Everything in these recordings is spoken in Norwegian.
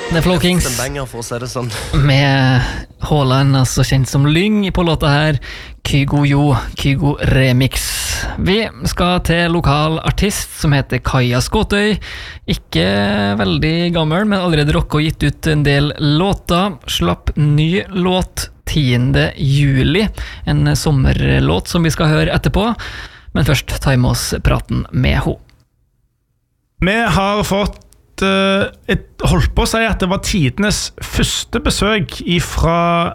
The Flow Kings. En banger, for å si det sånn. Med Haaland, altså kjent som Lyng på låta her. Kygo Jo, Kygo Remix. Vi skal til lokal artist som heter Kaja Skåtøy. Ikke veldig gammel, men allerede rock og gitt ut en del låter. Slapp ny låt 10. juli. En sommerlåt som vi skal høre etterpå. Men først ta med oss praten med ho. Vi har fått holdt på å si at det var tidenes første besøk fra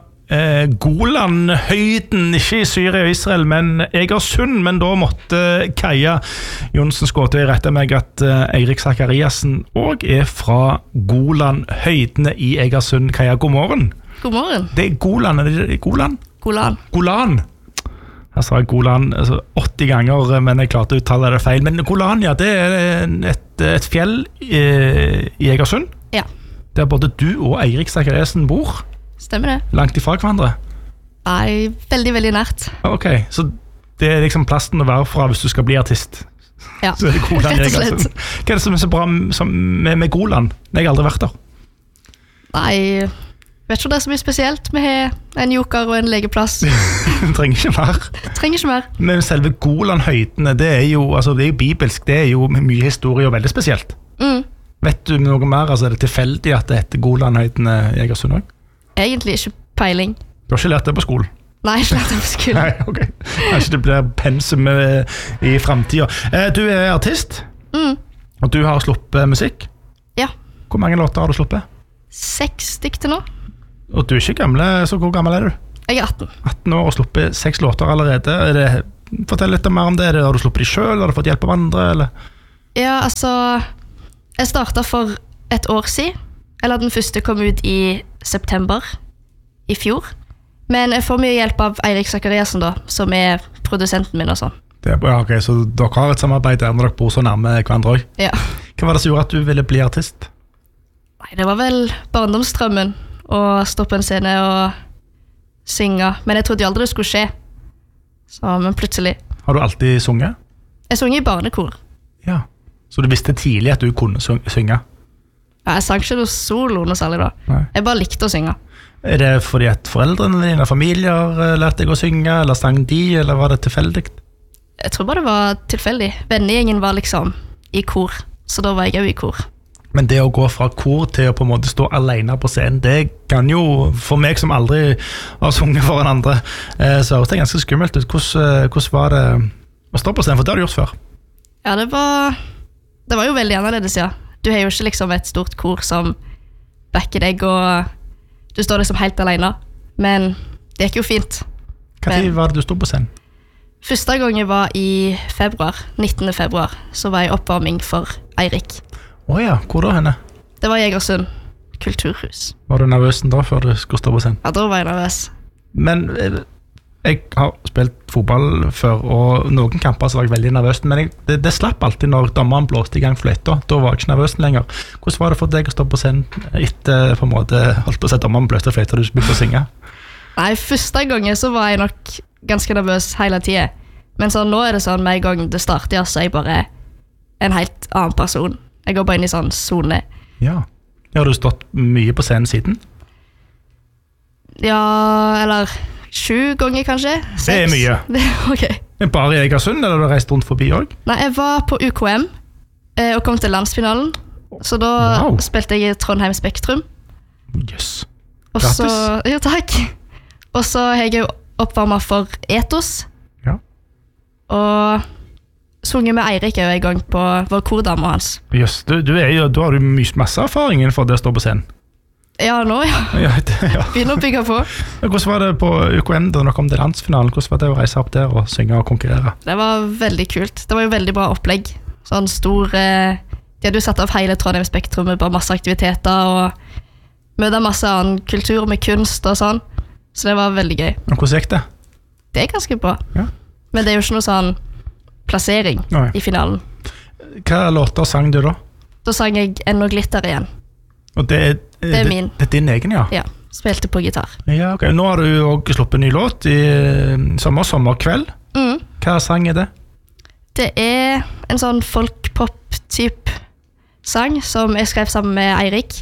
Golanhøyden, ikke i Syria og Israel, men Egersund. Men da måtte Kaja Jonsen Skåtøy rette meg at Eirik Zakariassen også fra Golanhøydene i Egersund. Kaja, god morgen. God morgen. Det Golan, er det Golan? Golan. Golan. Jeg sa Golan 80 ganger, men jeg klarte å uttale det feil. Men Golan, ja, det et fjell i Egersund. Ja. Der både du og Eirik Zakariassen bor. Stemmer det. Langt ifra hverandre. Nei, veldig, veldig nært. Ok, så det liksom plassen å være fra hvis du skal bli artist. Ja, Så det Golan i rett og slett. Egersund. Hva det som så bra med Golan? Jeg har aldri vært der. Nei, vet ikke om det så mye spesielt. Vi har en joker og en legeplass. Trenger ikke mer. Trenger ikke mer. Men selve Golanhøydene, det er jo bibelsk, det er jo mye historie og veldig spesielt. Vet du noe mer? Altså, er det tilfeldig at det heter Golanhøydene i Egersund også? Egentlig ikke peiling. Du har ikke lært det på skolen? Nei, ikke lært det på skolen. Nei, ok. Kanskje det blir pensum i fremtiden. Du er artist, og du har sluppet musikk. Ja. Hvor mange låter har du sluppet? 6 stykk til nå. Og du er ikke gamle, så hvor gammel er du? Jeg er 18. 18 år og sluppet 6 låter allerede. Fortell litt mer om det. Har du sluppet de selv? Har du fått hjelp av andre? Eller? Ja, altså, jeg startet for et år siden. Eller den første kom ut i september i fjor. Men jeg får mye hjelp av Eirik Zakariassen da, som er produsenten min og sånn. Det er bra, ok. Så dere har et samarbeid der når dere bor så nærme hverandre også. Ja. Hva var det som gjorde at du ville bli artist? Nei, det var vel barndomsdrømmen å stå på en scene og synge. Men jeg trodde jo aldri det skulle skje. Så, men plutselig. Har du alltid sunget? Jeg sang i barnekor. Ja. Så du visste tidlig at du kunne synge? Ja, jeg sang ikke noe solo noe særlig da. Nei. Jeg bare likte å synge. Er det fordi at foreldrene dine, familier lærte deg å synge, eller sang de, eller var det tilfeldig? Jeg tror bare det var tilfeldig. Vennegjengen var liksom i kor, så da var jeg jo i kor. Men det å gå fra kor til å på en måte stå alene på scenen, det kan jo, for meg som aldri har sunget for en andre, så høres det ganske skummelt ut. Hvordan var det å stå på scenen, for det har du gjort før? Ja, det var jo veldig annerledes, ja. Du har jo ikke liksom et stort kor som backer deg, og du står liksom helt alene. Men det gikk jo fint. Hva tid var det du stod på scenen? Første gang jeg var i februar, 19. februar, så var jeg oppvarming for Eirik. Åja, hvor da henne? Det var Egersund kulturhus. Var du nervøs da før du skulle stå på scenen? Ja, da var jeg nervøs. Men jeg har spilt fotball før, og noen kamper så var jeg veldig nervøs, men det slapp alltid når dommeren blåste i gang fløyta. Da var jeg ikke nervøs lenger. Hvordan var det for deg å stå på scenen etter på en måte, holdt på å si dommeren blåste fløyta og du begynte å synge? Nei, første gangen så var jeg nok ganske nervøs hele tiden. Men så nå er det sånn, med en gang det starter, så er jeg bare en helt annen person. Jeg går bare inn i sånn zone. Ja. Har du stått mye på scenen siden? Ja, eller 7 ganger kanskje. 6. Det er mye. Ok. Bare i Egersund, eller har du reist rundt forbi også? Nei, jeg var på UKM og kom til landsfinalen. Så da spilte jeg i Trondheim Spektrum. Yes. Grattis. Jo, takk. Og så har jeg jo oppvarmet for Etos. Ja. Og sunget med Eirik er jo en gang på vår kordame hans. Yes. Da har du masse erfaring innenfor det å stå på scenen. Ja, nå ja. Ja. Begynner å bygge på. Hvordan var det på UKM da dere kom til landsfinalen? Hvordan var det å reise opp der og synge og konkurrere? Det var veldig kult. Det var jo veldig bra opplegg. Sånn stor... De hadde jo satt av hele Trondheim Spektrum med bare masse aktiviteter og møte masse annen kultur med kunst og sånn. Så det var veldig gøy. Og hvordan gikk det? Det er ganske bra. Ja. Men det er jo ikke noe sånn plassering i finalen. Hva låter sang du da? Da sang jeg Ennå glitter igjen. Og det er min. Det er din egen, ja? Ja, spilte på gitar. Ja, ok. Nå har du jo også sluppet en ny låt i sommerkveld. Hva sang er det? Det er en sånn folk-pop-typ sang som jeg skrev sammen med Eirik.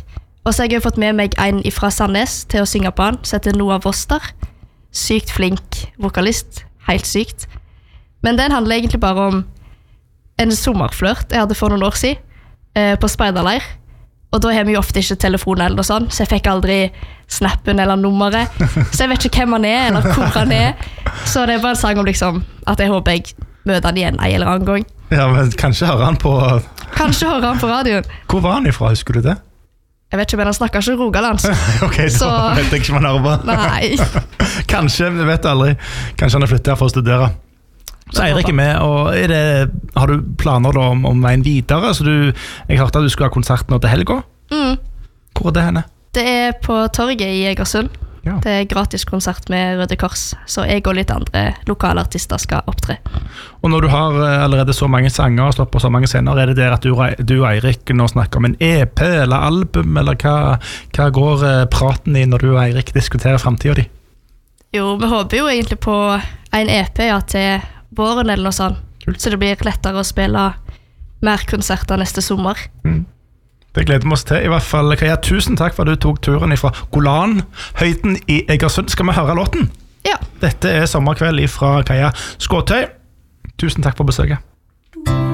Og så har jeg jo fått med meg en fra Sandnes til å synge på han, som heter Noah Voster. Sykt flink vokalist, helt sykt. Men den handler egentlig bare om en sommerflørt jeg hadde for noen år siden, på speiderleir. Og da har vi jo ofte ikke telefon eller noe sånt, så jeg fikk aldri snappen eller nummeret. Så jeg vet ikke hvem han eller hvor han Så det er bare en sang om liksom, at jeg håper jeg møter han igjen en eller annen gang. Ja, men kanskje hører han på... Kanskje hører han på radioen. Hvor var han ifra, husker du det? Jeg vet ikke, men han snakker ikke rogalands. Ok, da vet jeg ikke om han hører på. Nei. Kanskje, vi vet aldri. Kanskje han har flyttet her for å studere. Så Eirik er med, og har du planer da om veien videre? Så jeg hørte at du skulle ha konsert nå til helga. Hvor er det henne? Det er på torget i Egersund. Ja. Det er gratis konsert med Røde Kors, så jeg og litt andre lokale artister skal opptre. Og når du har allerede så mange sanger og stått på så mange scener, er det der at du og Eirik nå snakker om en EP eller album, eller hva går praten i når du og Eirik diskuterer fremtiden din? Jo, vi håper jo egentlig på en EP til våren eller noe sånt, så det blir lettere å spille mer konserter neste sommer. Det gleder vi oss til. I hvert fall, Kaja, tusen takk for at du tok turen fra Golan, høyden i Egersund. Skal vi høre låten? Ja. Dette er Sommerkveld fra Kaja Skåtøy. Tusen takk for besøket.